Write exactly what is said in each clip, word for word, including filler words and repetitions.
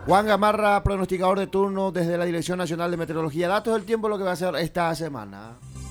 Juan Gamarra, pronosticador de turno desde la Dirección Nacional de Meteorología. Datos del tiempo, lo que va a ser esta semana.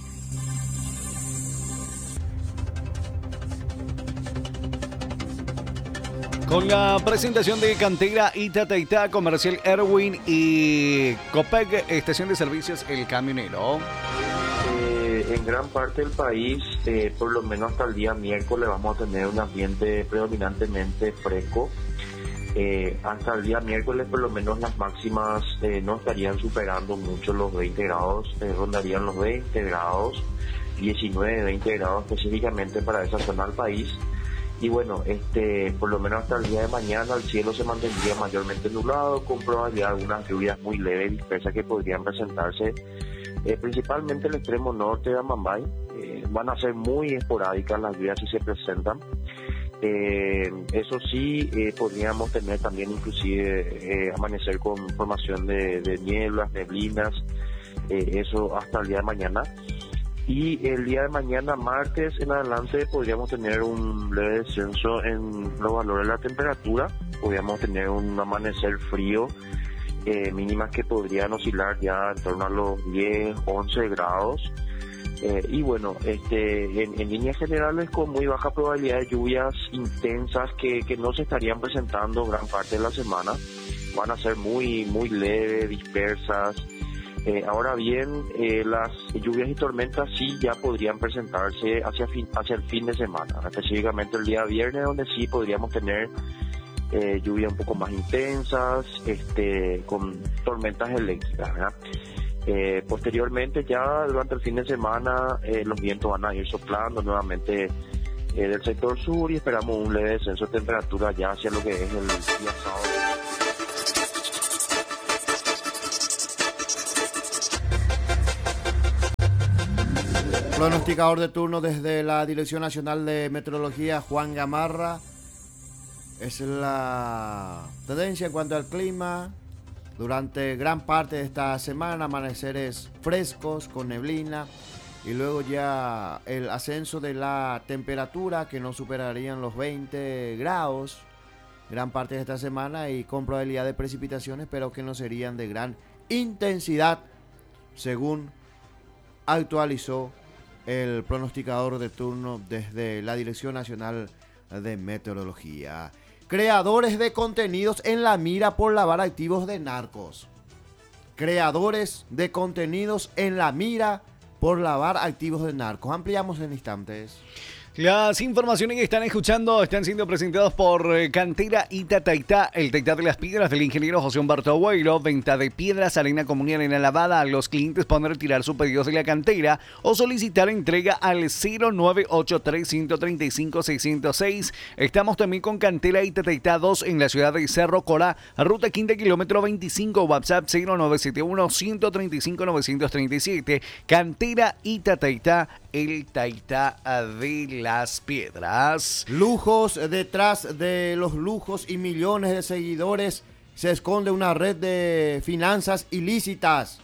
Con la presentación de Cantera Itataitá, Comercial Erwin y Copec, Estación de Servicios El Camionero. Eh, en gran parte del país, eh, por lo menos hasta el día miércoles, vamos a tener un ambiente predominantemente fresco. Eh, hasta el día miércoles, por lo menos las máximas eh, no estarían superando mucho los veinte grados, eh, rondarían los veinte grados, diecinueve, veinte grados específicamente para esa zona del país. Y bueno, este, por lo menos hasta el día de mañana el cielo se mantendría mayormente nublado, con probabilidad de algunas lluvias muy leves y dispersas que podrían presentarse, eh, principalmente el extremo norte de Amambay. Eh, van a ser muy esporádicas las lluvias si se presentan. Eh, eso sí, eh, podríamos tener también inclusive eh, amanecer con formación de, de nieblas, neblinas, eh, eso hasta el día de mañana. Y el día de mañana, martes en adelante, podríamos tener un leve descenso en los valores de la temperatura. Podríamos tener un amanecer frío, eh, mínimas que podrían oscilar ya en torno a los diez, once grados. Eh, y bueno, este, en, en líneas generales, con muy baja probabilidad de lluvias intensas que, que no se estarían presentando gran parte de la semana. Van a ser muy, muy leves, dispersas. Eh, ahora bien, eh, las lluvias y tormentas sí ya podrían presentarse hacia, fin, hacia el fin de semana, específicamente el día viernes, donde sí podríamos tener eh, lluvias un poco más intensas, este, con tormentas eléctricas, ¿verdad? Eh, posteriormente, ya durante el fin de semana, eh, los vientos van a ir soplando nuevamente eh, del sector sur y esperamos un leve descenso de temperatura ya hacia lo que es el día sábado. Pronosticador de turno desde la Dirección Nacional de Meteorología, Juan Gamarra. Es la tendencia en cuanto al clima. Durante gran parte de esta semana, amaneceres frescos con neblina y luego ya el ascenso de la temperatura que no superarían los veinte grados gran parte de esta semana y con probabilidad de precipitaciones, pero que no serían de gran intensidad, según actualizó el pronosticador de turno desde la Dirección Nacional de Meteorología. Creadores de contenidos en la mira por lavar activos de narcos. Creadores de contenidos en la mira por lavar activos de narcos. Ampliamos en instantes. Las informaciones que están escuchando están siendo presentadas por eh, Cantera Itataitá, el Taitá de las Piedras del ingeniero José Humberto Agüero, venta de piedras, arena común y arena lavada. A los clientes pueden retirar sus pedidos de la cantera o solicitar entrega al cero nueve ocho tres, uno tres cinco, seis cero seis. Estamos también con Cantera Itataitá dos en la ciudad de Cerro Corá, ruta quinta, kilómetro veinticinco, WhatsApp cero nueve siete uno, uno tres cinco, nueve tres siete. Cantera Itataitá, el Taitá de las Piedras. Lujos, detrás de los lujos y millones de seguidores se esconde una red de finanzas ilícitas.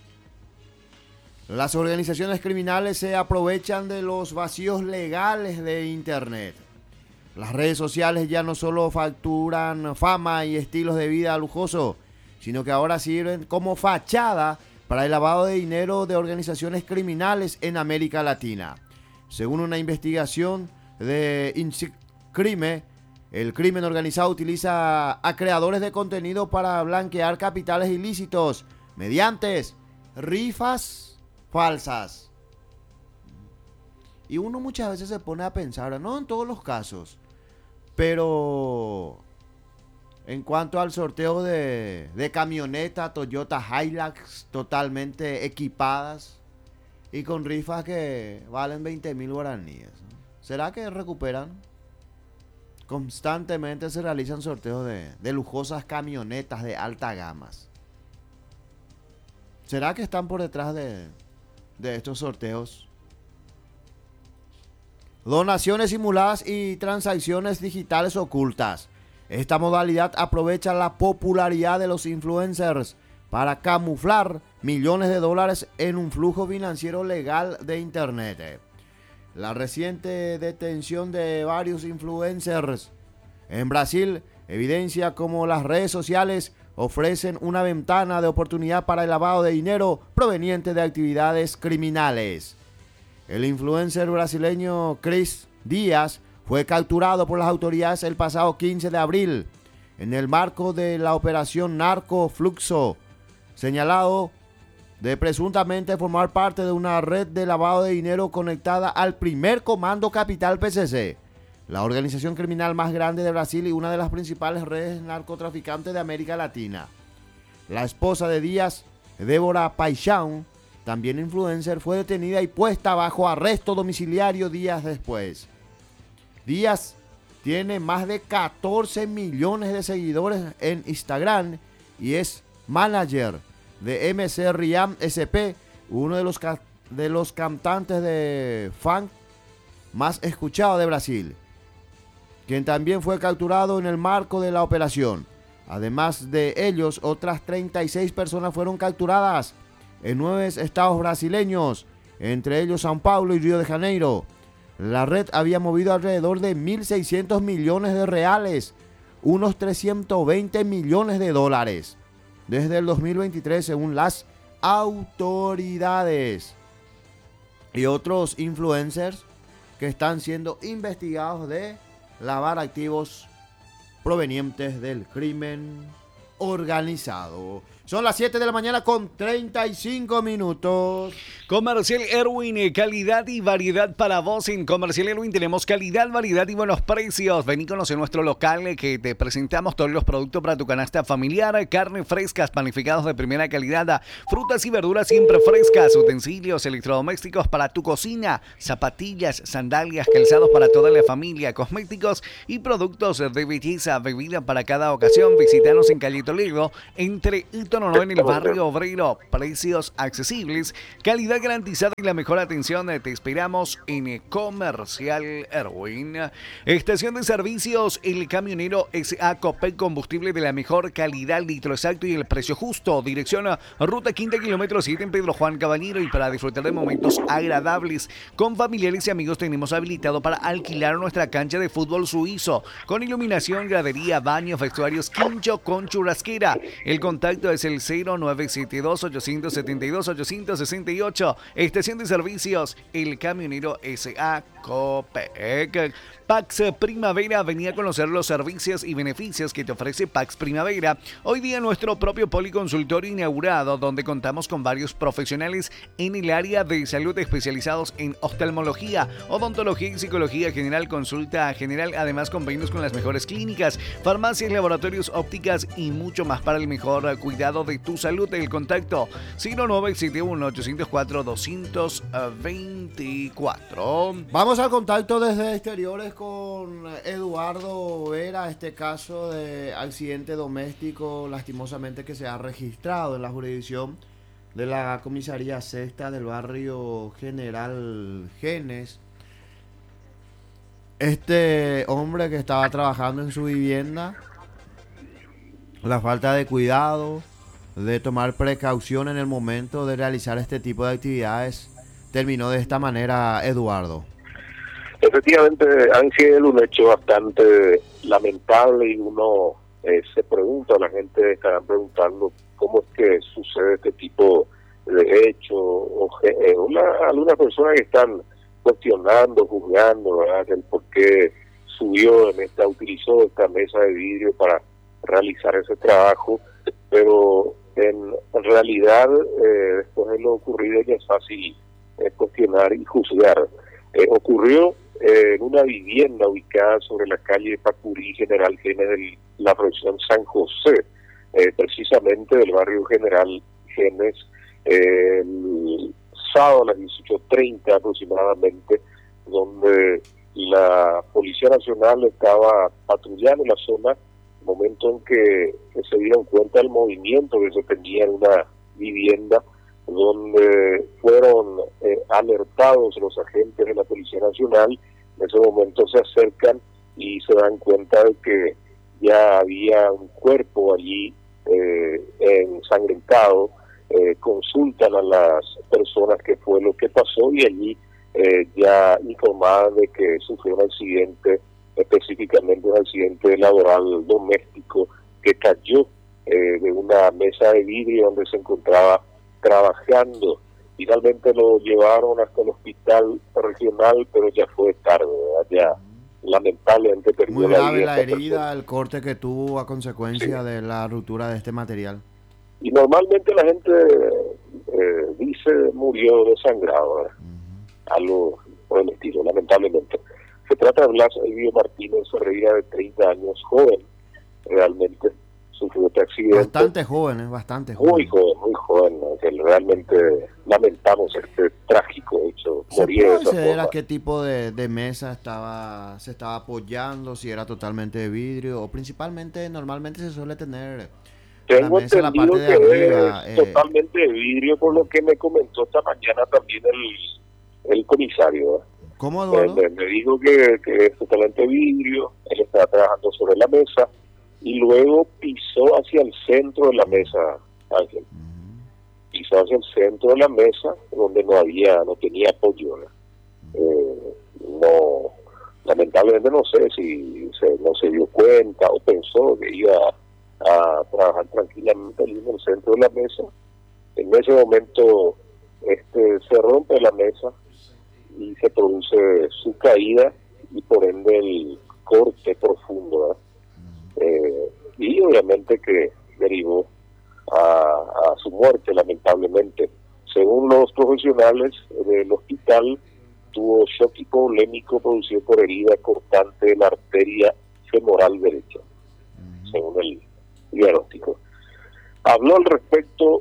Las organizaciones criminales se aprovechan de los vacíos legales de Internet. Las redes sociales ya no solo facturan fama y estilos de vida lujoso, sino que ahora sirven como fachada para el lavado de dinero de organizaciones criminales en América Latina. Según una investigación de INSICRIME, el crimen organizado utiliza a creadores de contenido para blanquear capitales ilícitos mediante rifas falsas. Y uno muchas veces se pone a pensar, no en todos los casos, pero en cuanto al sorteo de, de camioneta Toyota Hilux totalmente equipadas y con rifas que valen veinte mil guaraníes, ¿no? ¿Será que recuperan? Constantemente se realizan sorteos de, de lujosas camionetas de alta gama. ¿Será que están por detrás de, de estos sorteos? Donaciones simuladas y transacciones digitales ocultas. Esta modalidad aprovecha la popularidad de los influencers para camuflar millones de dólares en un flujo financiero legal de Internet. La reciente detención de varios influencers en Brasil evidencia cómo las redes sociales ofrecen una ventana de oportunidad para el lavado de dinero proveniente de actividades criminales. El influencer brasileño Chris Díaz fue capturado por las autoridades el pasado quince de abril en el marco de la operación Narco Fluxo, señalado de presuntamente formar parte de una red de lavado de dinero conectada al primer Comando Capital P C C, la organización criminal más grande de Brasil y una de las principales redes narcotraficantes de América Latina. La esposa de Díaz, Débora Paixão, también influencer, fue detenida y puesta bajo arresto domiciliario días después. Díaz tiene más de catorce millones de seguidores en Instagram y es manager de M C Riam S P, uno de los, ca- de los cantantes de funk más escuchados de Brasil, quien también fue capturado en el marco de la operación. Además de ellos, otras treinta y seis personas fueron capturadas en nueve estados brasileños, entre ellos São Paulo y Río de Janeiro. La red había movido alrededor de mil seiscientos millones de reales, unos trescientos veinte millones de dólares, desde el dos mil veintitrés, según las autoridades. Y otros influencers que están siendo investigados de lavar activos provenientes del crimen organizado. Son las siete de la mañana con treinta y cinco minutos. Comercial Erwin, calidad y variedad para vos. En Comercial Erwin tenemos calidad, variedad y buenos precios. Vení, conoce nuestro local que te presentamos todos los productos para tu canasta familiar. Carne frescas, panificados de primera calidad, frutas y verduras siempre frescas, utensilios electrodomésticos para tu cocina, zapatillas, sandalias, calzados para toda la familia, cosméticos y productos de belleza, bebida para cada ocasión. Visítanos en Calle Toledo, entre Hito Nono, en el barrio obrero. Precios accesibles, calidad garantizada y la mejor atención. Te esperamos en Comercial Erwin. Estación de servicios El Camionero S A Copec, combustible de la mejor calidad, litro exacto y el precio justo. Dirección Ruta Quinta, kilómetro siete, en Pedro Juan Caballero. Y para disfrutar de momentos agradables con familiares y amigos, tenemos habilitado para alquilar nuestra cancha de fútbol suizo con iluminación, gradería, baños, vestuarios, quincho con churrasquera. El contacto es el cero nueve siete dos, ocho siete dos, ocho seis ocho. Estación de servicios El Camionero S A Copec. Pax Primavera, venía a conocer los servicios y beneficios que te ofrece Pax Primavera. Hoy día nuestro propio policonsultorio inaugurado, donde contamos con varios profesionales en el área de salud especializados en oftalmología, odontología y psicología general, consulta general, además convenios con las mejores clínicas, farmacias, laboratorios, ópticas y mucho más para el mejor cuidado de tu salud. El contacto cero nueve siete uno, ocho cero cuatro, dos dos cuatro. Vamos al contacto desde exteriores con Eduardo Vera, este caso de accidente doméstico lastimosamente que se ha registrado en la jurisdicción de la comisaría sexta del barrio General Genes. Este hombre que estaba trabajando en su vivienda, la falta de cuidado, de tomar precaución en el momento de realizar este tipo de actividades, terminó de esta manera, Eduardo. Efectivamente, Ángel, un hecho bastante lamentable y uno eh, se pregunta, la gente estará preguntando cómo es que sucede este tipo de hecho, o eh, una, algunas personas que están cuestionando, juzgando, ¿verdad?, el por qué subió en esta, utilizó esta mesa de vidrio para realizar ese trabajo, pero en realidad eh, después de lo ocurrido ya es fácil eh, cuestionar y juzgar. Eh, ocurrió eh, en una vivienda ubicada sobre la calle Pacurí, General Genes, de la región San José, eh, precisamente del barrio General Genes, eh, el sábado a las dieciocho treinta aproximadamente, donde la Policía Nacional estaba patrullando la zona, momento en que, que se dieron cuenta del movimiento que se tenía en una vivienda, donde fueron eh, alertados los agentes de la Policía Nacional. En ese momento se acercan y se dan cuenta de que ya había un cuerpo allí eh, ensangrentado. Eh, consultan a las personas qué fue lo que pasó y allí eh, ya informaban de que sufrió un accidente específicamente un accidente laboral doméstico que cayó eh, de una mesa de vidrio donde se encontraba trabajando. Finalmente lo llevaron hasta el hospital regional, pero ya fue tarde, ¿verdad? Ya lamentablemente perdió Muy la grave vida la esta herida, persona. el corte que tuvo a consecuencia Sí. de la ruptura de este material. Y normalmente la gente eh, dice murió desangrado, ¿verdad? Algo por el estilo, lamentablemente. Se trata de Blas Elvio Martínez Ferreira, de treinta años, joven, realmente sufrió este accidente. Bastante joven, ¿eh? Bastante joven. Muy joven, muy joven, ¿no? Que realmente lamentamos este trágico hecho, ¿Se morir de puede esa acceder forma. a qué tipo de, de mesa estaba se estaba apoyando? Si era totalmente de vidrio o principalmente, normalmente se suele tener la Tengo mesa en la entendido parte de que arriba. es eh, totalmente de vidrio, por lo que me comentó esta mañana también el, el comisario, ¿eh? ¿Cómo, Me, Eduardo? me, me dijo que, que es totalmente vidrio, él estaba trabajando sobre la mesa y luego pisó hacia el centro de la mesa, Ángel. Pisó hacia el centro de la mesa donde no había, no tenía apoyo, ¿no? Eh, no, lamentablemente no sé si se, no se dio cuenta o pensó que iba a trabajar tranquilamente allí en el centro de la mesa. En ese momento este se rompe la mesa y se produce su caída y por ende el corte profundo, ¿verdad? Eh, y obviamente que derivó a, a su muerte, lamentablemente. Según los profesionales del hospital, tuvo shock hipovolémico producido por herida cortante de la arteria femoral derecha, según el diagnóstico. Habló al respecto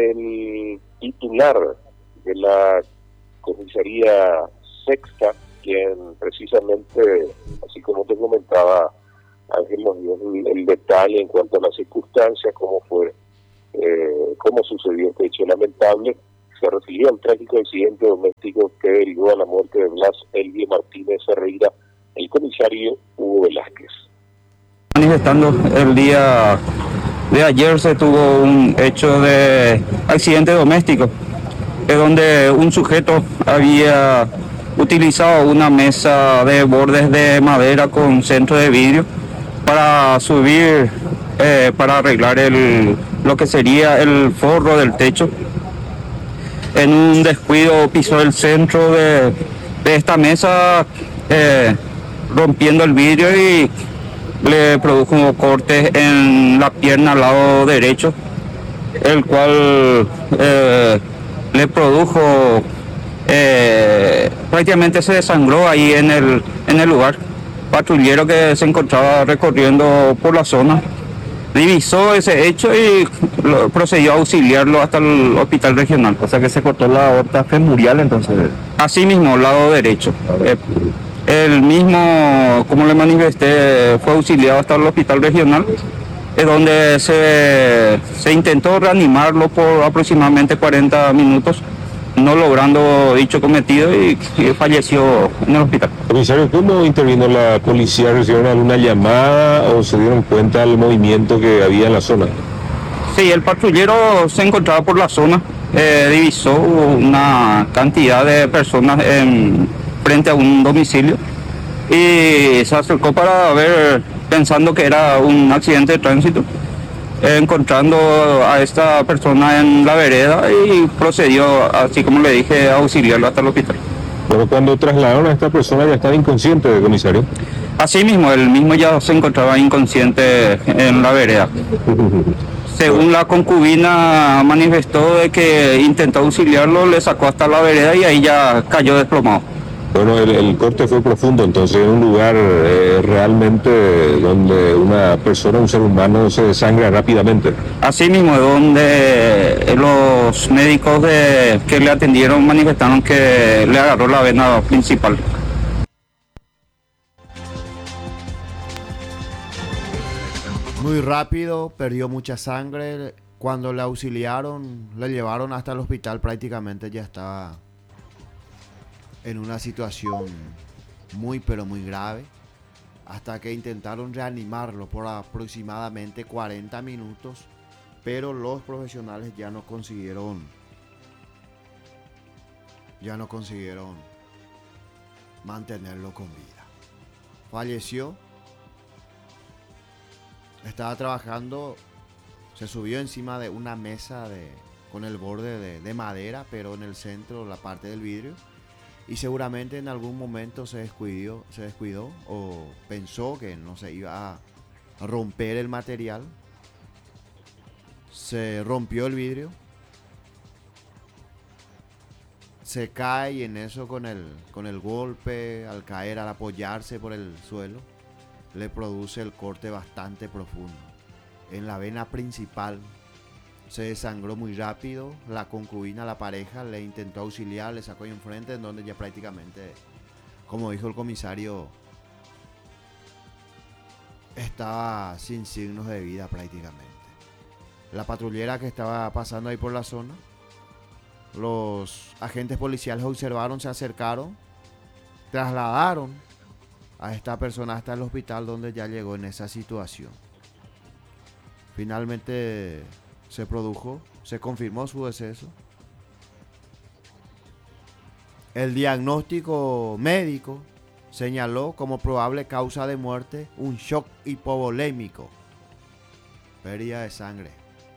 el titular de la comisaría sexta, quien precisamente, así como te comentaba Ángel, nos dio el, el detalle en cuanto a las circunstancias, cómo fue, eh, cómo sucedió este hecho lamentable. Se refirió al trágico accidente doméstico que derivó a la muerte de Blas Elvio Martínez Ferreira, el comisario Hugo Velázquez. Manifestando el día de ayer se tuvo un hecho de accidente doméstico, es donde un sujeto había utilizado una mesa de bordes de madera con centro de vidrio para subir, eh, para arreglar el, lo que sería el forro del techo. En un descuido pisó el centro de, de esta mesa, eh, rompiendo el vidrio y le produjo cortes en la pierna al lado derecho, el cual eh, le produjo, eh, prácticamente se desangró ahí en el, en el lugar. Patrullero que se encontraba recorriendo por la zona divisó ese hecho y lo, procedió a auxiliarlo hasta el hospital regional. O sea que se cortó la aorta femurial entonces. Así mismo, lado derecho. Eh, el mismo, como le manifesté, fue auxiliado hasta el hospital regional, es donde se, se intentó reanimarlo por aproximadamente cuarenta minutos, no logrando dicho cometido y, y falleció en el hospital. Comisario, ¿cómo intervino la policía? ¿Recibieron alguna llamada o se dieron cuenta del movimiento que había en la zona? Sí, el patrullero se encontraba por la zona, eh, divisó una cantidad de personas en, frente a un domicilio y se acercó para ver, pensando que era un accidente de tránsito, eh, encontrando a esta persona en la vereda y procedió, así como le dije, a auxiliarlo hasta el hospital. Pero cuando trasladaron a esta persona ya estaba inconsciente, comisario. Así mismo, él mismo ya se encontraba inconsciente en la vereda. Según la concubina manifestó de que intentó auxiliarlo, le sacó hasta la vereda y ahí ya cayó desplomado. Bueno, el, el corte fue profundo, entonces en un lugar eh, realmente donde una persona, un ser humano se desangra rápidamente. Así mismo, donde los médicos de, que le atendieron manifestaron que le agarró la vena principal. Muy rápido, perdió mucha sangre. Cuando le auxiliaron, le llevaron hasta el hospital, prácticamente ya estaba en una situación muy pero muy grave, hasta que intentaron reanimarlo por aproximadamente cuarenta minutos, pero los profesionales ya no consiguieron ya no consiguieron mantenerlo con vida. falleció. Estaba trabajando, se subió encima de una mesa de, con el borde de, de madera, pero en el centro, la parte del vidrio. Y seguramente en algún momento se descuidó, se descuidó o pensó que no se iba a romper el material. Se rompió el vidrio. Se cae y en eso con el, con el golpe, al caer, al apoyarse por el suelo, le produce el corte bastante profundo. En la vena principal se desangró muy rápido. La concubina, la pareja, le intentó auxiliar, le sacó ahí enfrente, en donde ya prácticamente, como dijo el comisario, estaba sin signos de vida prácticamente. La patrullera que estaba pasando ahí por la zona, los agentes policiales observaron, se acercaron, trasladaron a esta persona hasta el hospital, donde ya llegó en esa situación. Finalmente se produjo, se confirmó su deceso. El diagnóstico médico señaló como probable causa de muerte un shock hipovolémico, pérdida de sangre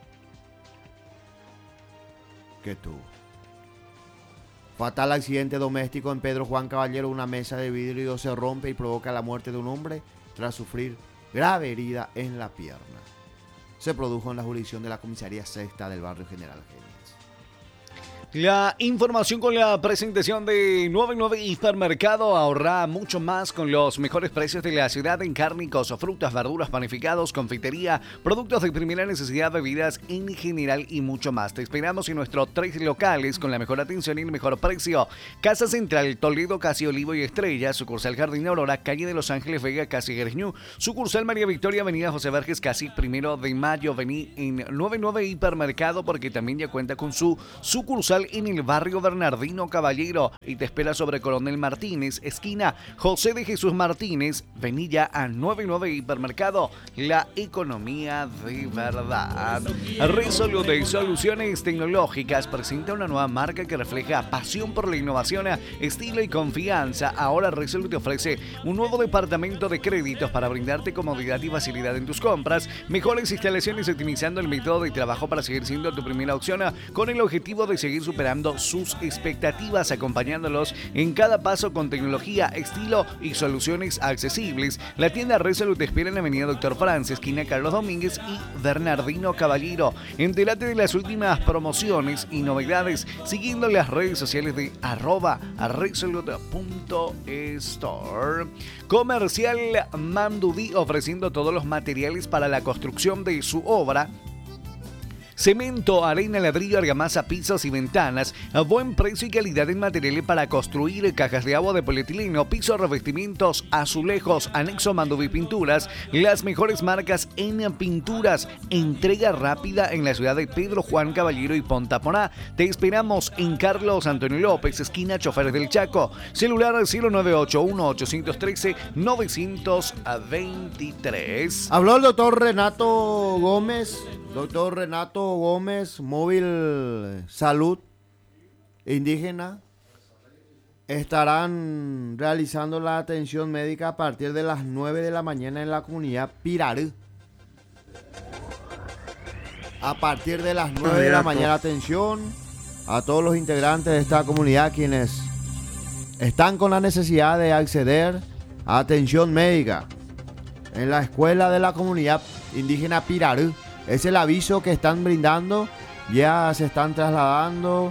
que tuvo. Fatal accidente doméstico en Pedro Juan Caballero. Una mesa de vidrio se rompe y provoca la muerte de un hombre tras sufrir grave herida en la pierna. Se produjo en la jurisdicción de la comisaría sexta del barrio General Géminis. La información con la presentación de nueve nueve Hipermercado. Ahorra mucho más con los mejores precios de la ciudad en cárnicos, frutas, verduras, panificados, confitería, productos de primera necesidad, bebidas en general y mucho más. Te esperamos en nuestros tres locales con la mejor atención y el mejor precio. Casa Central, Toledo, Casi Olivo y Estrella. Sucursal Jardín Aurora, calle de Los Ángeles, Vega, Casi Geresñú. Sucursal María Victoria, avenida José Verges, Casi Primero de Mayo. Vení en nueve nueve Hipermercado porque también ya cuenta con su sucursal en el barrio Bernardino Caballero y te espera sobre Coronel Martínez, esquina José de Jesús Martínez. Vení ya a nueve nueve Hipermercado, la economía de verdad. Resolute Soluciones Tecnológicas presenta una nueva marca que refleja pasión por la innovación, estilo y confianza. Ahora Resolute te ofrece un nuevo departamento de créditos para brindarte comodidad y facilidad en tus compras, mejores instalaciones optimizando el método de trabajo para seguir siendo tu primera opción, con el objetivo de seguir superando sus expectativas, acompañándolos en cada paso con tecnología, estilo y soluciones accesibles. La tienda Resolute te espera en la avenida Doctor Franz, esquina Carlos Domínguez y Bernardino Caballero. Entérate de las últimas promociones y novedades siguiendo las redes sociales de arroba resolute.store. Comercial Mandudí, ofreciendo todos los materiales para la construcción de su obra. Cemento, arena, ladrillo, argamasa, pisos y ventanas a buen precio y calidad en materiales para construir, cajas de agua de polietileno, pisos, revestimientos, azulejos, anexo Mandubí Pinturas, las mejores marcas en pinturas. Entrega rápida en la ciudad de Pedro Juan Caballero y Pontaponá. Te esperamos en Carlos Antonio López, esquina Choferes del Chaco. Celular cero nueve ocho uno, ocho uno tres, nueve dos tres. Habló el doctor Renato Gómez. Doctor Renato Gómez, Móvil Salud Indígena, estarán realizando la atención médica a partir de las nueve de la mañana en la comunidad Pirarú. A partir de las nueve de la mañana, atención a todos los integrantes de esta comunidad quienes están con la necesidad de acceder a atención médica en la escuela de la comunidad indígena Pirarú. Es el aviso que están brindando. Ya se están trasladando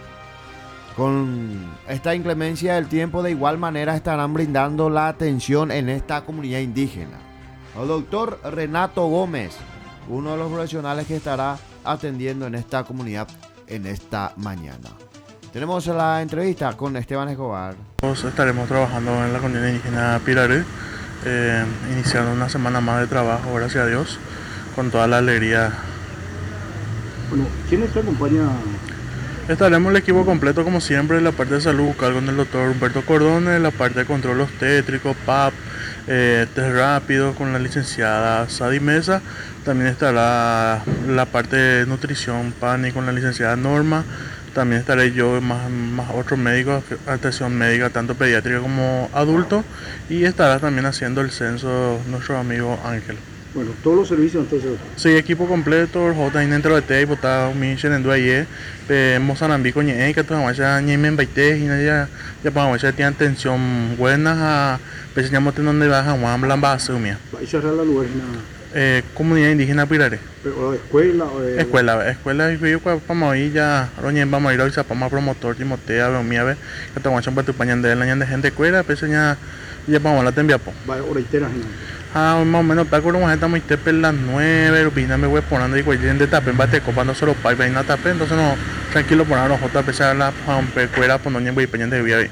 con esta inclemencia del tiempo. De igual manera estarán brindando la atención en esta comunidad indígena. El doctor Renato Gómez, uno de los profesionales que estará atendiendo en esta comunidad en esta mañana. Tenemos la entrevista con Esteban Escobar. Estaremos trabajando en la comunidad indígena Pirarú, eh, iniciando una semana más de trabajo, gracias a Dios, con toda la alegría. Bueno, ¿quiénes se acompañan? Estaremos el equipo completo como siempre, en la parte de salud bucal con el doctor Humberto Cordones, la parte de control obstétrico, P A P, eh, test rápido con la licenciada Sadi Mesa. También estará la parte de nutrición, P A N I con la licenciada Norma, También estaré yo, más, más otros médicos, atención médica, tanto pediátrica como adulto, y estará también haciendo el censo nuestro amigo Ángel. Bueno, todos los servicios entonces. Sí, equipo completo, J dentro de T, botada mi en Duaye, Mozambique, ñe, que todo vaya ñe men baite, y ya ya para vaya tiene atención buena a veces ya moten donde baja, Juan Blamba asumia. ¿Va a cerrar la lugar nada? Eh, comunidad indígena Pirare. ¿Pero escuela o de... Escuela, escuela y yo para ir ya, roñe vamos a ir hoy para promotor, Timotea, veo mía, que te vaya para tu pañan de la de gente escuela, pues ya ya vamos a la tembiapo. Va hora entera. Ah, más o menos, para que nos estamos a las nueve, rupina me voy poniendo y cualquier de tapen, bate copando solo para ir a tapen, entonces no, tranquilo por ahora, J, a pesar de la cuera, por no voy pendiente de vía.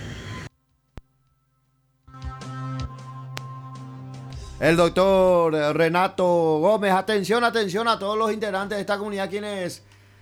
El doctor Renato Gómez, atención, atención a todos los integrantes de esta comunidad quienes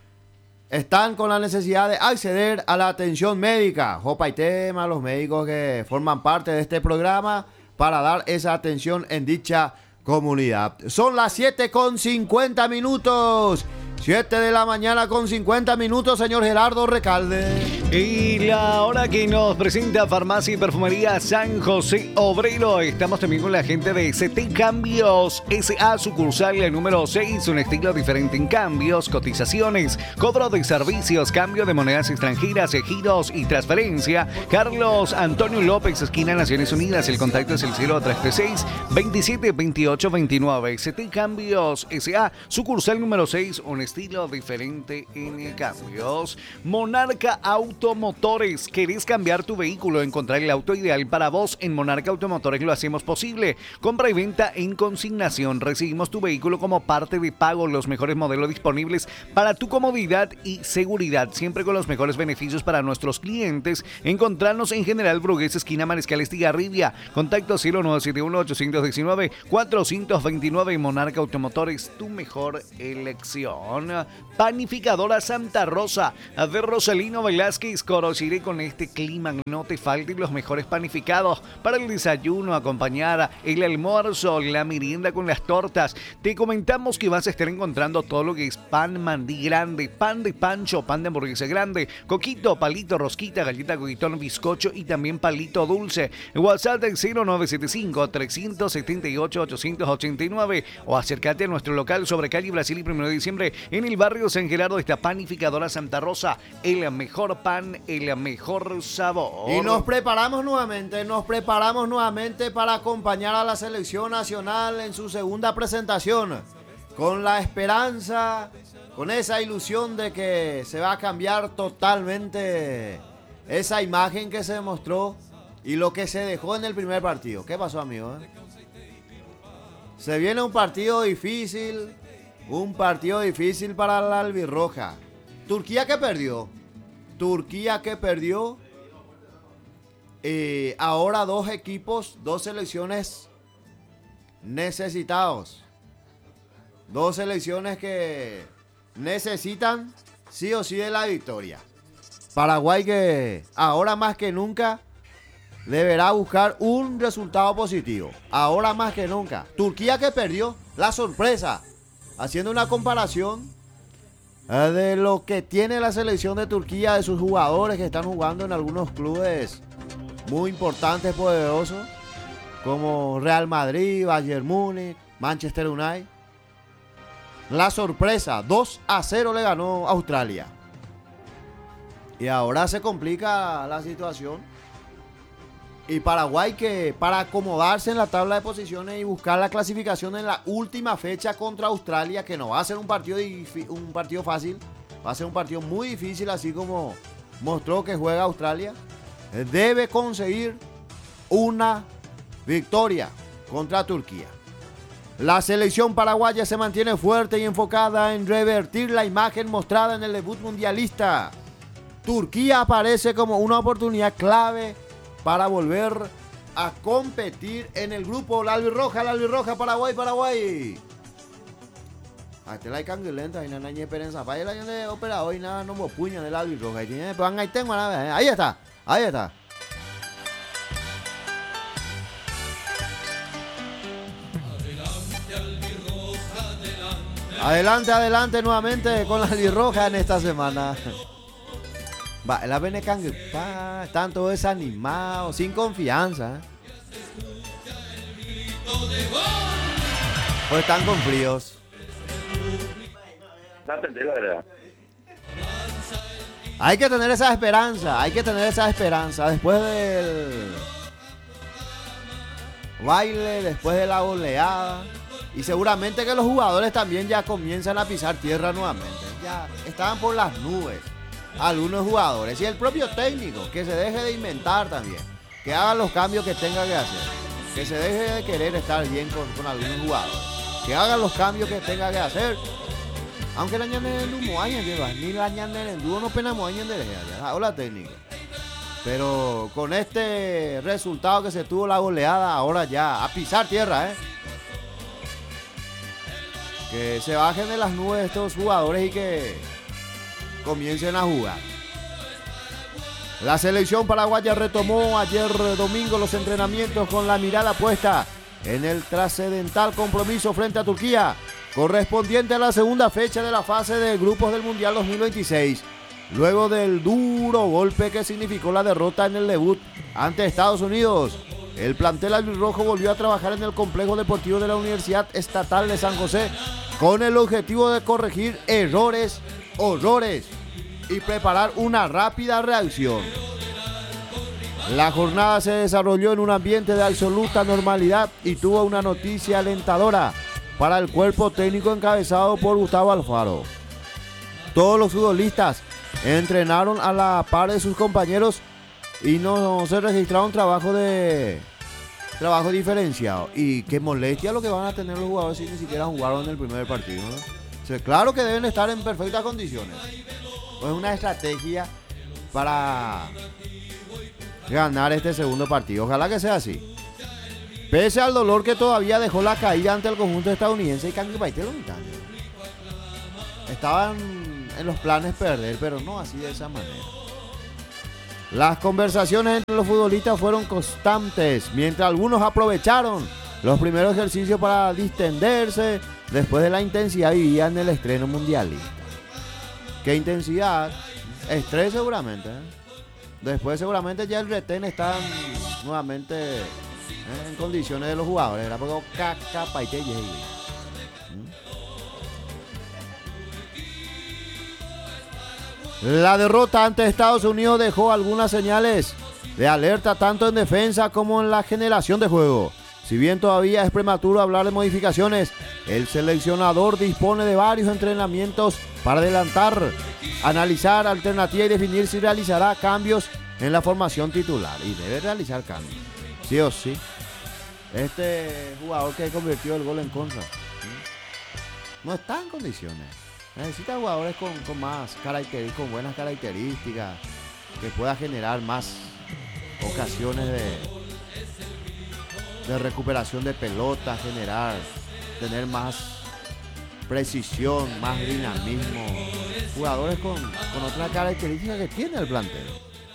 están con la necesidad de acceder a la atención médica. Jopa y tema, los médicos que forman parte de este programa para dar esa atención en dicha comunidad. Son las siete con cincuenta minutos. siete de la mañana con cincuenta minutos, señor Gerardo Recalde. Y la hora que nos presenta Farmacia y Perfumería San José Obrero. Estamos también con la gente de C T Cambios S A, sucursal el número seis, un estilo diferente en cambios, cotizaciones, cobro de servicios, cambio de monedas extranjeras, giros y transferencia. Carlos Antonio López, esquina Naciones Unidas. El contacto es el cero tres tres seis, veintisiete veintiocho veintinueve. C T Cambios S A, sucursal número seis, un estilo diferente en cambios. Monarca Automotores. ¿Querés cambiar tu vehículo? Encontrar el auto ideal para vos. En Monarca Automotores lo hacemos posible. Compra y venta en consignación. Recibimos tu vehículo como parte de pago. Los mejores modelos disponibles para tu comodidad y seguridad. Siempre con los mejores beneficios para nuestros clientes. Encontrarnos en General Brugués, esquina Mariscal Estigarribia. Contacto cero nueve siete uno, ocho uno nueve, cuatro dos nueve. Monarca Automotores, tu mejor elección. Panificadora Santa Rosa de Rosalino Velázquez. Corociré con este clima, no te falten los mejores panificados para el desayuno, acompañar el almuerzo, la merienda con las tortas. Te comentamos que vas a estar encontrando todo lo que es pan mandí grande, pan de pancho, pan de hamburguesa grande, coquito, palito, rosquita, galleta, coquitón, bizcocho y también palito dulce. WhatsApp del cero nueve siete cinco, tres siete ocho, ocho ocho nueve o acércate a nuestro local sobre calle Brasil y primero de diciembre en el barrio San Gerardo. Esta panificadora Santa Rosa, el mejor pan, el mejor sabor. Y nos preparamos nuevamente, nos preparamos nuevamente para acompañar a la selección nacional en su segunda presentación, con la esperanza, con esa ilusión de que se va a cambiar totalmente esa imagen que se mostró y lo que se dejó en el primer partido. ¿Qué pasó, amigo? Se viene un partido difícil, un partido difícil para la albirroja. Turquía que perdió, Turquía que perdió. Eh, ahora dos equipos, dos selecciones necesitados. Dos selecciones que necesitan sí o sí de la victoria. Paraguay que ahora más que nunca deberá buscar un resultado positivo. Ahora más que nunca. Turquía que perdió, la sorpresa. Haciendo una comparación de lo que tiene la selección de Turquía, de sus jugadores que están jugando en algunos clubes muy importantes, poderosos, como Real Madrid, Bayern Múnich, Manchester United. La sorpresa, dos a cero le ganó Australia. Y ahora se complica la situación. Y Paraguay que para acomodarse en la tabla de posiciones y buscar la clasificación en la última fecha contra Australia, que no va a ser un partido, un partido fácil, va a ser un partido muy difícil, así como mostró que juega Australia, debe conseguir una victoria contra Turquía. La selección paraguaya se mantiene fuerte y enfocada en revertir la imagen mostrada en el debut mundialista. Turquía aparece como una oportunidad clave para volver a competir en el grupo. La albirroja, la albirroja, Paraguay, Paraguay. Ahí la hay canguilenta y no hay esperanza. Para el año de operado y nada, no me puña del albirroja. Ahí tengo, ahí está, ahí está. Adelante, adelante nuevamente con la albirroja en esta semana. Va, la Benecan, pa, están todos desanimados, sin confianza. Pues están con fríos. La entendí, la verdad. Hay que tener esa esperanza, hay que tener esa esperanza. Después del baile, después de la goleada. Y seguramente que los jugadores también ya comienzan a pisar tierra nuevamente. Ya estaban por las nubes algunos jugadores. Y el propio técnico, que se deje de inventar también. Que haga los cambios que tenga que hacer. Que se deje de querer estar bien con, con algunos jugadores. Que haga los cambios que tenga que hacer. Aunque la ñane del humo año lleva, ni la ñane del dúo no penamos año de la hola técnico. Pero con este resultado que se tuvo la goleada, ahora ya a pisar tierra, ¿eh? Que se bajen de las nubes estos jugadores y que comiencen a jugar. La selección paraguaya retomó ayer domingo los entrenamientos con la mirada puesta en el trascendental compromiso frente a Turquía, correspondiente a la segunda fecha de la fase de grupos del Mundial dos mil veintiséis, luego del duro golpe que significó la derrota en el debut ante Estados Unidos. El plantel albirrojo volvió a trabajar en el complejo deportivo de la Universidad Estatal de San José con el objetivo de corregir errores, horrores y preparar una rápida reacción. La jornada se desarrolló en un ambiente de absoluta normalidad y tuvo una noticia alentadora para el cuerpo técnico encabezado por Gustavo Alfaro. Todos los futbolistas entrenaron a la par de sus compañeros y no se registraron trabajo de trabajo diferenciado. Y qué molestia lo que van a tener los jugadores si ni siquiera jugaron en el primer partido, ¿no? O sea, claro que deben estar en perfectas condiciones. Es una estrategia para ganar este segundo partido. Ojalá que sea así. Pese al dolor que todavía dejó la caída ante el conjunto estadounidense y Canque Paité lo mitad. Estaban en los planes perder, pero no así de esa manera. Las conversaciones entre los futbolistas fueron constantes, mientras algunos aprovecharon los primeros ejercicios para distenderse después de la intensidad vivida en el estreno mundialista. ¿Qué intensidad? Estrés seguramente, ¿eh? Después seguramente ya el retén está nuevamente ¿eh? en condiciones de los jugadores. Era porque caca, paite, La derrota ante Estados Unidos dejó algunas señales de alerta tanto en defensa como en la generación de juego. Si bien todavía es prematuro hablar de modificaciones, el seleccionador dispone de varios entrenamientos para adelantar, analizar alternativas y definir si realizará cambios en la formación titular. Y debe realizar cambios, sí o sí. Este jugador que convirtió el gol en contra no está en condiciones. Necesita jugadores con, con más características, con buenas características, que pueda generar más ocasiones de, de recuperación de pelota, generar, tener más precisión, más dinamismo. Jugadores con, con otras características que tiene el plantel.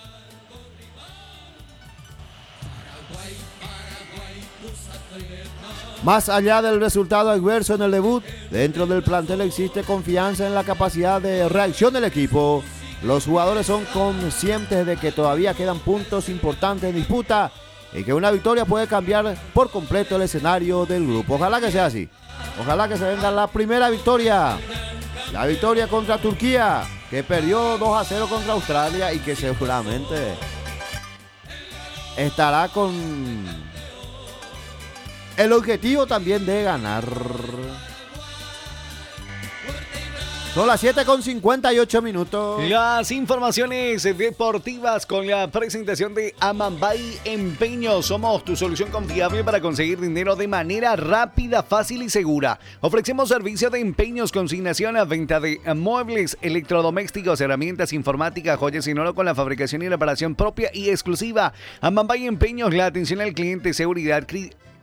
Más allá del resultado adverso en el debut, dentro del plantel existe confianza en la capacidad de reacción del equipo. Los jugadores son conscientes de que todavía quedan puntos importantes en disputa y que una victoria puede cambiar por completo el escenario del grupo. Ojalá que sea así. Ojalá que se venga la primera victoria. La victoria contra Turquía, que perdió dos a cero contra Australia y que seguramente estará con el objetivo también de ganar. Son las siete con cincuenta y ocho minutos. Las informaciones deportivas con la presentación de Amambay Empeños. Somos tu solución confiable para conseguir dinero de manera rápida, fácil y segura. Ofrecemos servicio de empeños, consignación, a venta de muebles, electrodomésticos, herramientas informáticas, joyas sin oro con la fabricación y reparación propia y exclusiva. Amambay Empeños, la atención al cliente, seguridad, cri-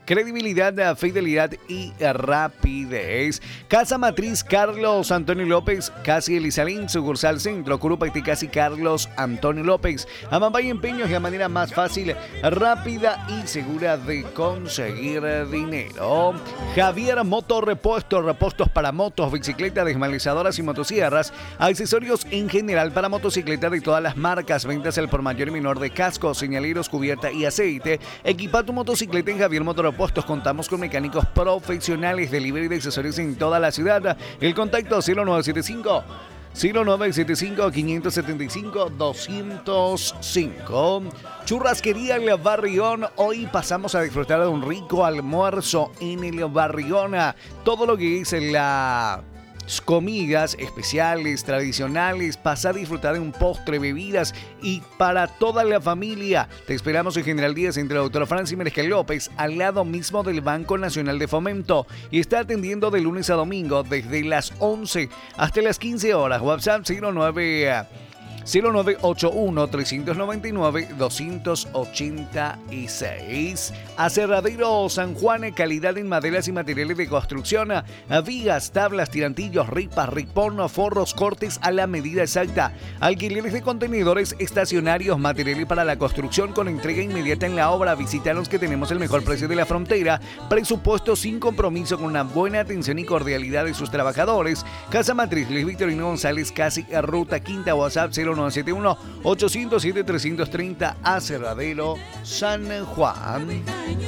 credibilidad, fidelidad y rapidez. Casa Matriz Carlos Antonio López, Casi Elizalín, sucursal Centro, Curupaytí, Casi Carlos Antonio López. Amambay Empeños, la manera más fácil, rápida y segura de conseguir dinero. Javier Moto Repuesto, repuestos para motos, bicicletas, desmalizadoras y motosierras, accesorios en general para motocicletas de todas las marcas, ventas al por mayor y menor de cascos, señaleros, cubierta y aceite. Equipa tu motocicleta en Javier Moto Repuestos. Contamos con mecánicos profesionales, delivery de accesorios en toda la ciudad. El contacto cero nueve siete cinco cero nueve siete cinco, cinco siete cinco, dos cero cinco. Churrasquería El Barrión. Hoy pasamos a disfrutar de un rico almuerzo en El Barrión. Todo lo que es la comidas especiales, tradicionales, pasar a disfrutar de un postre, bebidas y para toda la familia. Te esperamos en General Díaz entre la doctora Franci Merezcal López, al lado mismo del Banco Nacional de Fomento, y está atendiendo de lunes a domingo desde las once hasta las quince horas. WhatsApp cero nueve ocho uno, tres nueve nueve, dos ocho seis. Aserradero San Juan, calidad en maderas y materiales de construcción, vigas, tablas, tirantillos, ripas, ripón, forros, cortes a la medida exacta. Alquileres de contenedores estacionarios, materiales para la construcción con entrega inmediata en la obra. Visítanos que tenemos el mejor precio de la frontera. Presupuesto sin compromiso, con una buena atención y cordialidad de sus trabajadores. Casa Matriz Luis Victorino González, Casi Ruta Quinta. WhatsApp cero nueve siete uno, ocho cero siete, tres tres cero. Aserradero San Juan.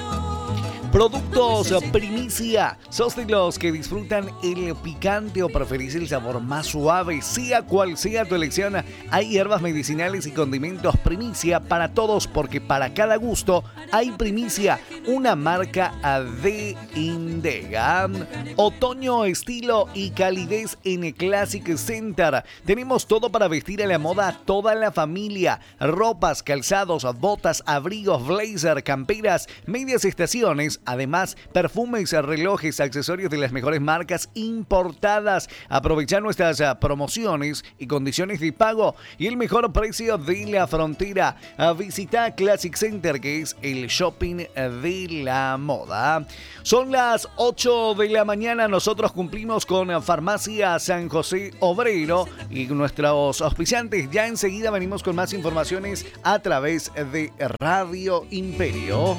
Productos Primicia. ¿Sos de los que disfrutan el picante o preferís el sabor más suave? Sea cual sea tu elección, hay hierbas medicinales y condimentos Primicia para todos, porque para cada gusto hay Primicia, una marca de Indega. Otoño, estilo y calidez en Classic Center. Tenemos todo para vestir a la moda a toda la familia. Ropas, calzados, botas, abrigos, blazer, camperas, medias estaciones. Además, perfumes, relojes, accesorios de las mejores marcas importadas. Aprovecha nuestras promociones y condiciones de pago y el mejor precio de la frontera. Visita Classic Center, que es el shopping de la moda. Son las ocho de la mañana. Nosotros cumplimos con Farmacia San José Obrero y nuestros auspiciantes. Ya enseguida venimos con más informaciones a través de Radio Imperio.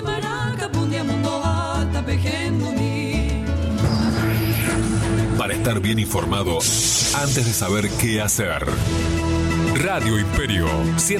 Para estar bien informado antes de saber qué hacer. Radio Imperio